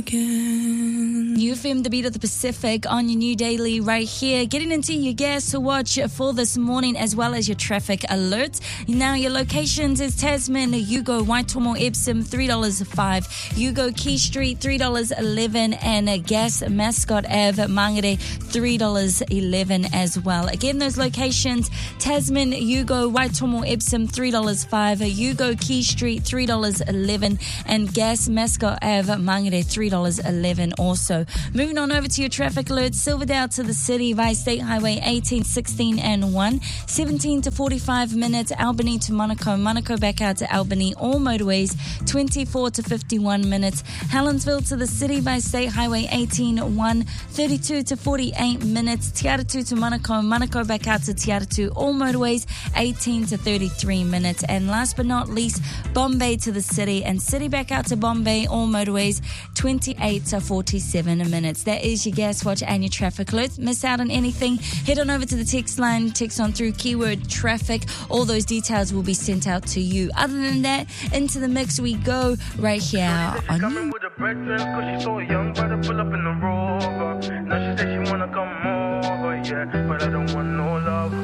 New FM, the beat of the Pacific on your new daily right here. Getting into your gas to watch for this morning as well as your traffic alerts. Now your locations is Tasman, Yugo, Waitomo, Epsom, $3.05. Yugo, Key Street, $3.11. And Gas, Mascot Ave, Mangere, $3.11 as well. Again, those locations, Tasman, Yugo, Waitomo, Epsom, $3.05. Yugo, Key Street, $3.11. And Gas, Mascot Ave, Mangere, $3.11 also. Moving on over to your traffic alerts. Silverdale to the city via State Highway 18, 16 and 1. 17 to 45 minutes. Albany to Monaco. Monaco back out to Albany. All motorways 24 to 51 minutes. Helensville to the city via State Highway 18, 1. 32 to 48 minutes. Tiaratu to Monaco. Monaco back out to Tiaratu. All motorways 18 to 33 minutes. And last but not least, Bombay to the city and city back out to Bombay. All motorways 28 to 47 minutes. That is your gas watch and your traffic alerts. Miss out on anything? Head on over to the text line, text on through keyword traffic. All those details will be sent out to you. Other than that, into the mix we go right here on coming with a bread dress, cause she's so young, better pull up in the Rover. Now she said she wanna come over, yeah, but I don't wanna